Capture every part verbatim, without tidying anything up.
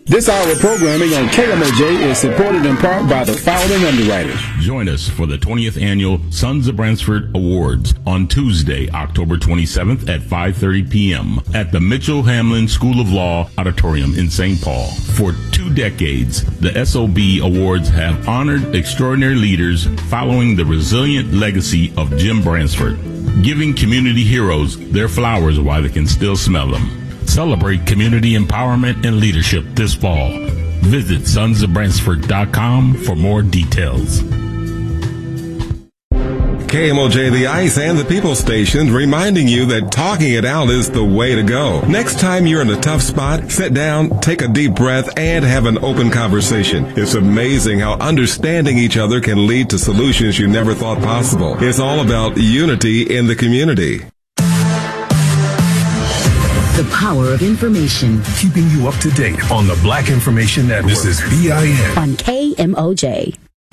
This hour of programming on K M O J is supported in part by the following underwriters. Join us for the twentieth Annual Sons of Bransford Awards on Tuesday, October twenty-seventh at five thirty p.m. at the Mitchell Hamlin School of Law Auditorium in Saint Paul. For two decades, the S O B Awards have honored extraordinary leaders following the resilient legacy of Jim Bransford, giving community heroes their flowers while they can still smell them. Celebrate community empowerment and leadership this fall. Visit sons of bransford dot com for more details. K M O J The Ice and the People Station reminding you that talking it out is the way to go. Next time you're in a tough spot, sit down, take a deep breath, and have an open conversation. It's amazing how understanding each other can lead to solutions you never thought possible. It's all about unity in the community. The power of information. Keeping you up to date on the Black Information Network. This is B I N. On K M O J.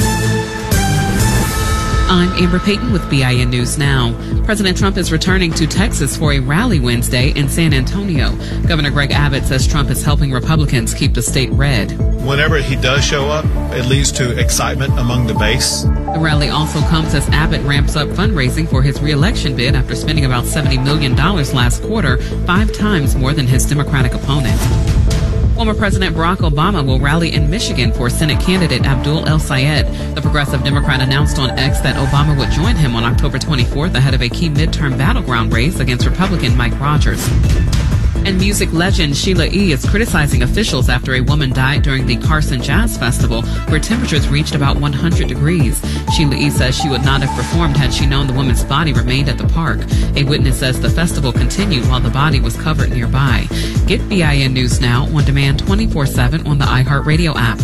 I'm Amber Payton with B I N News Now. President Trump is returning to Texas for a rally Wednesday in San Antonio. Governor Greg Abbott says Trump is helping Republicans keep the state red. Whenever he does show up, it leads to excitement among the base. The rally also comes as Abbott ramps up fundraising for his re-election bid after spending about seventy million dollars last quarter, five times more than his Democratic opponent. Former President Barack Obama will rally in Michigan for Senate candidate Abdul El-Sayed. The Progressive Democrat announced on X that Obama would join him on October twenty-fourth ahead of a key midterm battleground race against Republican Mike Rogers. And music legend Sheila E. is criticizing officials after a woman died during the Carson Jazz Festival, where temperatures reached about one hundred degrees. Sheila E. says she would not have performed had she known the woman's body remained at the park. A witness says the festival continued while the body was covered nearby. Get B I N News Now on demand twenty-four seven on the iHeartRadio app.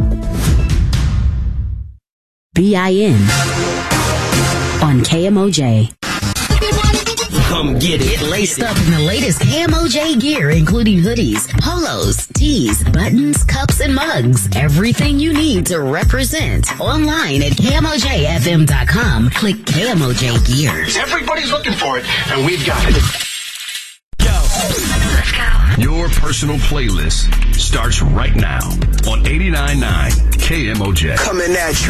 B I N on K M O J. Come get it. Get laced up in the latest K M O J gear, including hoodies, polos, tees, buttons, cups, and mugs. Everything you need to represent. Online at K M O J F M dot com. Click K M O J Gear. Everybody's looking for it, and we've got it. Go. Your personal playlist starts right now on eighty-nine point nine K M O J. Coming at you.